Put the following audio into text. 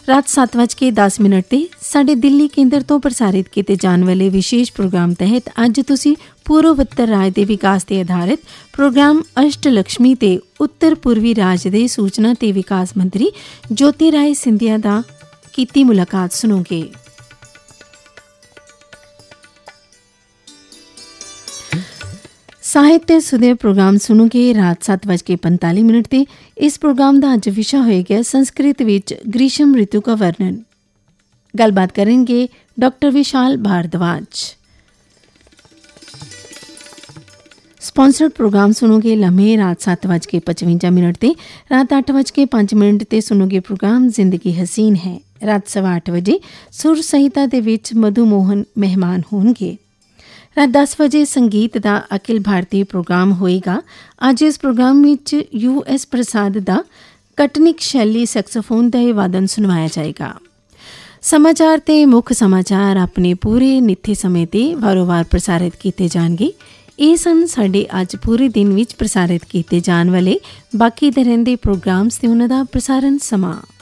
रात 7:10 ਤੇ ਸਾਡੇ ਦਿੱਲੀ ਕੇਂਦਰ ਤੋਂ ਪ੍ਰਸਾਰਿਤ ਕੀਤੇ ਜਾਣ ਵਾਲੇ ਵਿਸ਼ੇਸ਼ ਪ੍ਰੋਗਰਾਮ ਤਹਿਤ ਅੱਜ ਤੁਸੀਂ ਪੂਰਵ ਉੱਤਰ ਰਾਜ ਦੇ ਵਿਕਾਸ ਤੇ ਆਧਾਰਿਤ ਪ੍ਰੋਗਰਾਮ ਅਸ਼ਟ ਲਕਸ਼ਮੀ ਤੇ ਉੱਤਰ ਪੂਰਬੀ ਰਾਜ ਦੇ ਸੂਚਨਾ ਤੇ ਵਿਕਾਸ ਮੰਤਰੀ ਜੋਤੀ ਰਾਏ ਸਿੰਧੀਆ ਦਾ ਕੀਤੀ ਮੁਲਾਕਾਤ ਸੁਣੋਗੇ। ਸਾਹਿਤਯ ਸੁਦੇ ਪ੍ਰੋਗਰਾਮ ਸੁਣੋਗੇ ਰਾਤ 7:45 ਤੇ। ਇਸ ਪ੍ਰੋਗਰਾਮ ਦਾ ਅੱਜ ਵਿਸ਼ਾ ਹੋਏਗਾ ਸੰਸਕ੍ਰਿਤ ਵਿੱਚ ਗ੍ਰੀਸ਼ਮ ਰਿਤੂ ਦਾ ਵਰਣਨ। ਗੱਲਬਾਤ ਕਰਨਗੇ ਡਾਕਟਰ ਵਿਸ਼ਾਲ ਭਾਰਦਵਾਜ। ਸਪਾਂਸਰਡ ਪ੍ਰੋਗਰਾਮ ਸੁਣੋਗੇ ਲਮਹੇ ਰਾਤ 7:55 ਤੇ। ਰਾਤ 8:05 ਤੇ ਸੁਣੋਗੇ ਪ੍ਰੋਗਰਾਮ ਜ਼ਿੰਦਗੀ ਹਸੀਨ ਹੈ। ਰਾਤ 8:15 ਵਜੇ ਸੁਰ ਸੰਹਿਤਾ ਦੇ ਵਿੱਚ ਮਧੂ ਮੋਹਨ ਮਹਿਮਾਨ ਹੋਣਗੇ। ਰਾਤ 10 ਵਜੇ ਸੰਗੀਤ ਦਾ ਅਖਿਲ ਭਾਰਤੀ ਪ੍ਰੋਗਰਾਮ ਹੋਏਗਾ। ਅੱਜ ਇਸ ਪ੍ਰੋਗਰਾਮ ਵਿੱਚ US ਪ੍ਰਸਾਦ ਦਾ ਕਟਨਿਕ ਸ਼ੈਲੀ ਸੈਕਸੋਫੋਨ ਦਾ ਵਾਦਨ ਸੁਣਵਾਇਆ ਜਾਏਗਾ। ਸਮਾਚਾਰ ਤੇ ਮੁੱਖ ਸਮਾਚਾਰ ਆਪਣੇ ਪੂਰੇ ਨਿੱਥੇ ਸਮੇਂ ਤੇ ਵਾਰੋ-ਵਾਰ ਪ੍ਰਸਾਰਿਤ ਕੀਤੇ ਜਾਣਗੇ। ਇਹ ਸਨ ਸਾਡੇ ਅੱਜ ਪੂਰੇ ਦਿਨ ਵਿੱਚ ਪ੍ਰਸਾਰਿਤ ਕੀਤੇ ਜਾਣ ਵਾਲੇ ਬਾਕੀ ਦੇ ਰਹਿੰਦੇ ਪ੍ਰੋਗਰਾਮਸ ਤੇ ਉਹਨਾਂ ਦਾ ਪ੍ਰਸਾਰਣ ਸਮਾਂ।